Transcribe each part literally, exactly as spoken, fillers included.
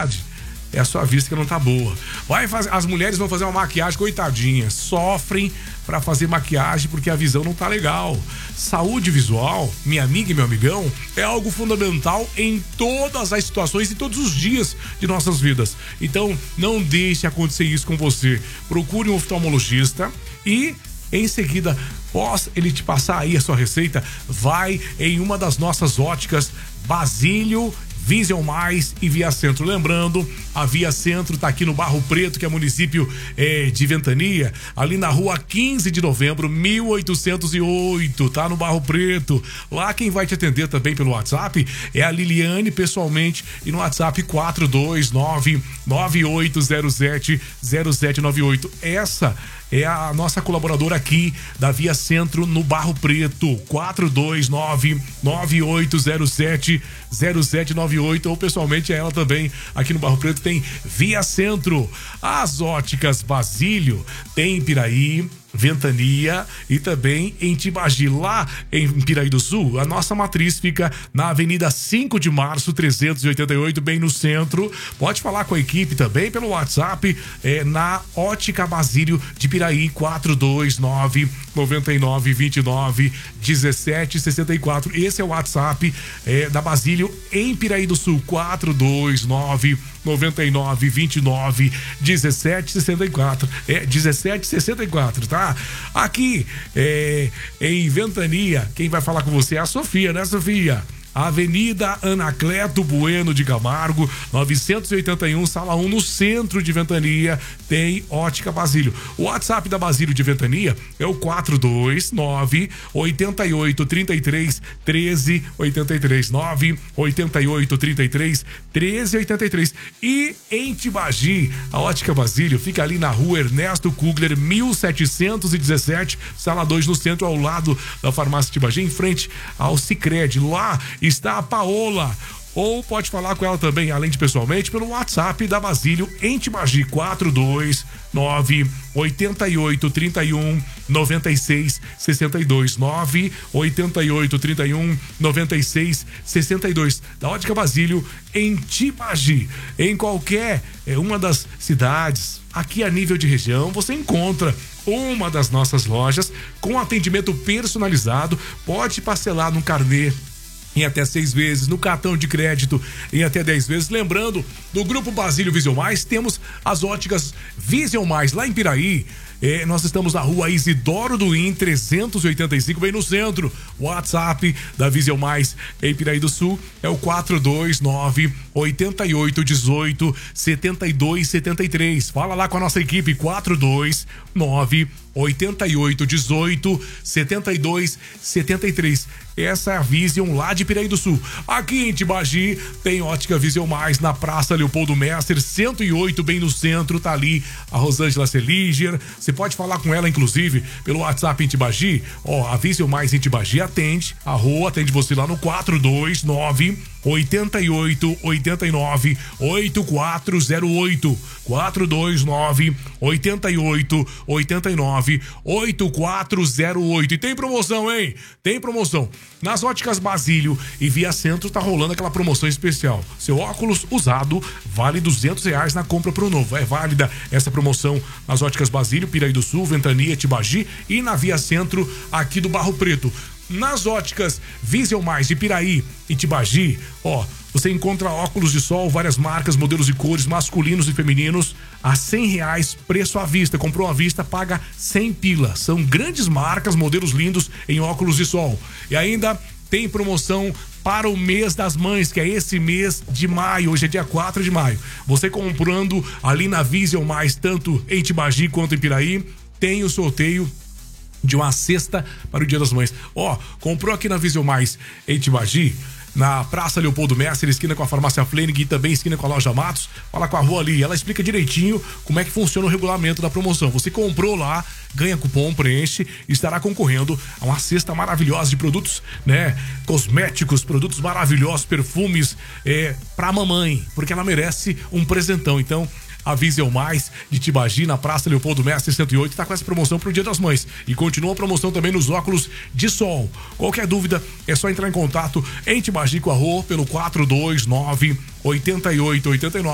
verdade, é a sua vista que não tá boa. Vai fazer, as mulheres vão fazer uma maquiagem, coitadinhas, sofrem pra fazer maquiagem porque a visão não tá legal. Saúde visual, minha amiga e meu amigão, é algo fundamental em todas as situações e todos os dias de nossas vidas. Então, não deixe acontecer isso com você. Procure um oftalmologista e em seguida, após ele te passar aí a sua receita, vai em uma das nossas óticas Basílio, Vision Mais e Via Centro. Lembrando, a Via Centro tá aqui no Barro Preto, que é município é, de Ventania, ali na rua quinze de novembro, mil oitocentos e oito, tá no Barro Preto. Lá quem vai te atender também pelo WhatsApp é a Liliane pessoalmente e no WhatsApp quatro dois nove, nove oito zero sete, zero sete nove oito. Essa é a nossa colaboradora aqui da Via Centro no Barro Preto, quatro dois nove, nove oito zero sete, zero sete nove oito, ou pessoalmente ela também aqui no Barro Preto tem Via Centro. As óticas Basílio tem em Piraí, Ventania e também em Tibagi. Lá em Piraí do Sul, a nossa matriz fica na Avenida cinco de março, trezentos e oitenta e oito, bem no centro. Pode falar com a equipe também pelo WhatsApp, é, na Ótica Basílio de Piraí, quatro dois nove, nove nove dois nove, um sete seis quatro. Esse é o WhatsApp é, da Basílio em Piraí do Sul, quatro dois nove, nove nove dois nove, um sete seis quatro. É dezessete sessenta e quatro, tá? Aqui é, em Ventania, quem vai falar com você é a Sofia, né, Sofia? Avenida Anacleto Bueno de Camargo, novecentos e oitenta e um, sala um, no centro de Ventania, tem Ótica Basílio. O WhatsApp da Basílio de Ventania é o quatro dois nove, oito oito três três, treze oitenta e três, nove oito oito três três, treze oitenta e três. E em Tibagi, a Ótica Basílio fica ali na rua Ernesto Kugler, mil setecentos e dezessete, sala dois, no centro, ao lado da farmácia Tibagi, em frente ao Sicredi. Lá está a Paola. Ou pode falar com ela também, além de pessoalmente, pelo WhatsApp da Basílio em Tibagi, quatro dois nove, oito oito três um, nove seis seis dois, nove oito oito três um, nove seis seis dois, da Ótica Basílio em Tibagi. Em qualquer é, uma das cidades, aqui a nível de região, você encontra uma das nossas lojas com atendimento personalizado. Pode parcelar no carnê em até seis vezes, no cartão de crédito em até dez vezes. Lembrando, do Grupo Basílio Vision Mais, temos as óticas Vision Mais lá em Piraí. É, nós estamos na rua Isidoro Duim, trezentos e oitenta e cinco, bem no centro. O WhatsApp da Vision Mais em Piraí do Sul é o quatro dois nove, oito oito um oito, sete dois sete três. Fala lá com a nossa equipe, quatro dois nove, oito oito um oito, sete dois sete três. Essa é a Vision lá de Piraí do Sul. Aqui em Tibagi tem Ótica Vision Mais na Praça Leopoldo Messer, cento e oito, bem no centro. Tá ali a Rosângela Seliger. Você pode falar com ela, inclusive, pelo WhatsApp em Tibagi. Ó, a Vision Mais em Tibagi atende. A Rô atende você lá no quatro dois nove, oito oito oito nove, oito quatro zero oito. quatro dois nove, oito oito oito nove, oito quatro zero oito. E tem promoção, hein? Tem promoção. Nas óticas Basílio e Via Centro tá rolando aquela promoção especial. Seu óculos usado vale duzentos reais na compra pro novo. É válida essa promoção nas óticas Basílio, Piraí do Sul, Ventania, Tibagi e na Via Centro aqui do Barro Preto. Nas óticas Vision Mais de Piraí e Tibagi, ó, você encontra óculos de sol, várias marcas, modelos e cores, masculinos e femininos, a cem reais, preço à vista. Comprou à vista, paga cem pila. São grandes marcas, modelos lindos em óculos de sol. E ainda tem promoção para o mês das mães, que é esse mês de maio. Hoje é dia quatro de maio. Você comprando ali na Vision Mais, tanto em Tibagi quanto em Piraí, tem o sorteio de uma cesta para o Dia das Mães. Ó, comprou aqui na Vision Mais em Tibagi, na Praça Leopoldo Messer, esquina com a farmácia Flenig e também esquina com a loja Matos. Fala com a Rô ali, ela explica direitinho como é que funciona o regulamento da promoção. Você comprou lá, ganha cupom, preenche e estará concorrendo a uma cesta maravilhosa de produtos, né, cosméticos, produtos maravilhosos, perfumes, é, pra mamãe, porque ela merece um presentão. Então, a Vision Mais de Tibagi, na Praça Leopoldo Mestre cento e oito, está com essa promoção para o Dia das Mães. E continua a promoção também nos óculos de sol. Qualquer dúvida, é só entrar em contato em Tibagi com a Rô pelo quatro dois nove, oito oito oito nove,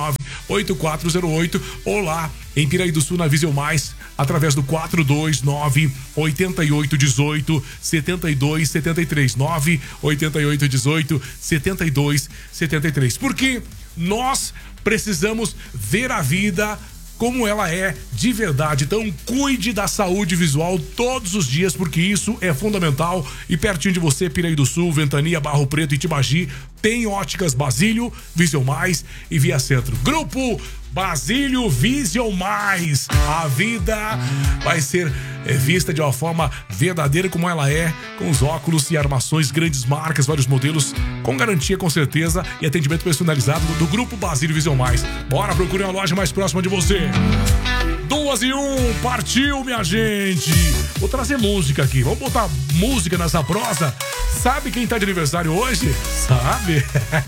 oito quatro zero oito ou lá em Piraí do Sul, na Viseu Mais, através do quatro dois nove, oito oito um oito, sete dois sete três. nove oito oito um oito, sete dois sete três. Porque nós precisamos ver a vida como ela é de verdade. Então cuide da saúde visual todos os dias, porque isso é fundamental. E pertinho de você, Piraí do Sul, Ventania, Barro Preto e Tibagi, tem Óticas Basílio, Viseu Mais e Via Centro. Grupo Basílio Viseu Mais. A vida vai ser é, vista de uma forma verdadeira como ela é, com os óculos e armações, grandes marcas, vários modelos, com garantia, com certeza, e atendimento personalizado do, do Grupo Basílio Viseu Mais. Bora, procure a loja mais próxima de você. Duas e um, partiu, minha gente. Vou trazer música aqui. Vamos botar música nessa prosa. Sabe quem tá de aniversário hoje? Sabe?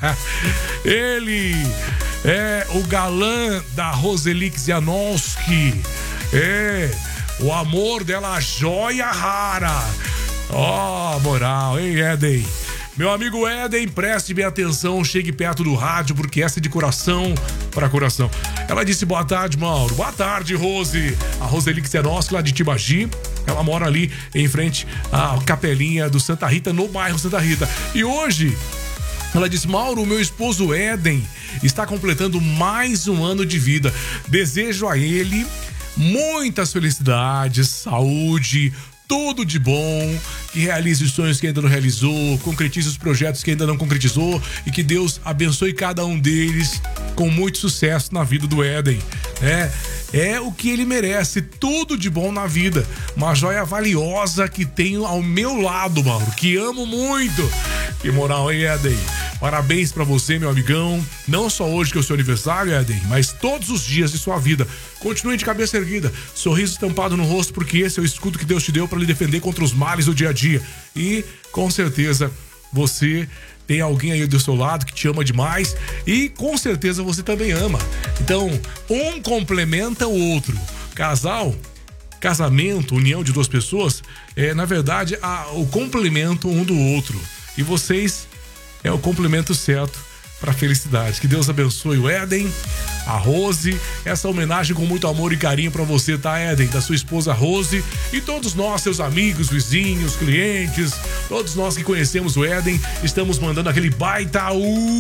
Ele é o galã da Roseli Janowski. É o amor dela, a joia rara. Ó, oh, moral, hein, Éden? Meu amigo Éden, preste bem atenção, chegue perto do rádio, porque essa é de coração para coração. Ela disse boa tarde, Mauro. Boa tarde, Rose. A Roseli Janowski, lá de Tibagi. Ela mora ali em frente à capelinha do Santa Rita, no bairro Santa Rita. E hoje ela disse: Mauro, meu esposo Éden está completando mais um ano de vida. Desejo a ele muitas felicidades, saúde, tudo de bom, que realize os sonhos que ainda não realizou, concretize os projetos que ainda não concretizou e que Deus abençoe cada um deles com muito sucesso na vida do Éden, né? É o que ele merece, tudo de bom na vida. Uma joia valiosa que tenho ao meu lado, Mauro, que amo muito. Que moral, hein, Éden? Parabéns pra você, meu amigão. Não só hoje que é o seu aniversário, Éden, mas todos os dias de sua vida. Continue de cabeça erguida, sorriso estampado no rosto, porque esse é o escudo que Deus te deu para lhe defender contra os males do dia a dia. E, com certeza, você tem alguém aí do seu lado que te ama demais e com certeza você também ama. Então, um complementa o outro. Casal, casamento, união de duas pessoas, é, na verdade, a, o complemento um do outro. E vocês é o complemento certo para a felicidade. Que Deus abençoe o Éden, a Rose, essa homenagem com muito amor e carinho para você, tá, Éden? Da sua esposa Rose e todos nós, seus amigos, vizinhos, clientes, todos nós que conhecemos o Éden, estamos mandando aquele baita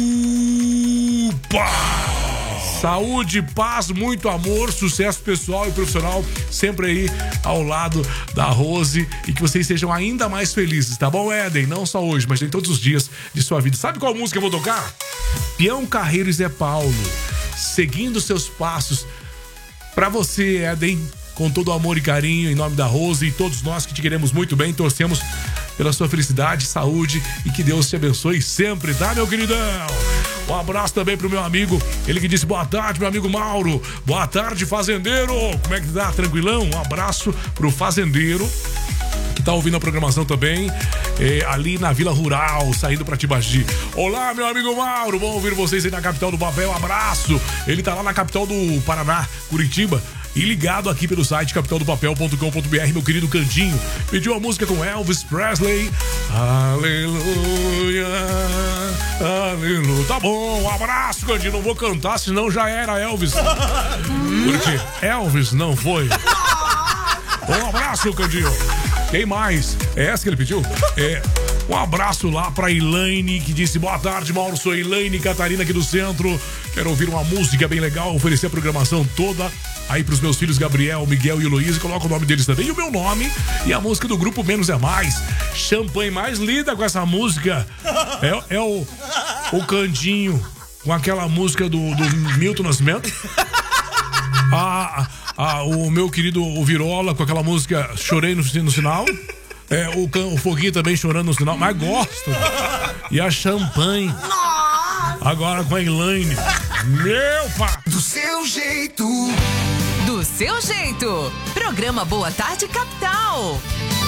upa! Saúde, paz, muito amor, sucesso pessoal e profissional sempre aí ao lado da Rose e que vocês sejam ainda mais felizes, tá bom, Éden? Não só hoje, mas em todos os dias de sua vida. Sabe qual música eu vou tocar? Peão Carreiro e Zé Paulo, seguindo seus passos. Pra você, Éden, com todo o amor e carinho, em nome da Rose e todos nós que te queremos muito bem, torcemos pela sua felicidade, saúde e que Deus te abençoe sempre, tá, meu queridão? Um abraço também pro meu amigo, ele que disse boa tarde, meu amigo Mauro. Boa tarde, fazendeiro. Como é que tá? Tranquilão? Um abraço pro fazendeiro que tá ouvindo a programação também, é, ali na Vila Rural, saindo pra Tibagi. Olá, meu amigo Mauro, bom ouvir vocês aí na capital do papel, abraço. Ele tá lá na capital do Paraná, Curitiba, e ligado aqui pelo site capital do papel ponto com ponto b r, meu querido Candinho. Pediu a música com Elvis Presley. Aleluia, aleluia. Tá bom, um abraço, Candinho. Não vou cantar, senão já era Elvis. Porque Elvis não foi. Um abraço, Candinho. Quem mais? É essa que ele pediu? É... Um abraço lá pra Elaine, que disse boa tarde, Mauro, sou Elaine Catarina aqui do centro. Quero ouvir uma música bem legal, oferecer a programação toda aí pros meus filhos Gabriel, Miguel e Heloísa. Coloca o nome deles também e o meu nome e a música do grupo Menos é Mais. Champanhe mais lida com essa música é, é o, o Candinho com aquela música do, do Milton Nascimento. Ah, ah, o meu querido o Virola com aquela música Chorei no, no Sinal. É, o, o Foguinho também chorando no sinal, mas gosto. E a Champanhe. Agora com a Elaine. Meu pai. Do seu jeito. Do seu jeito. Programa Boa Tarde Capital.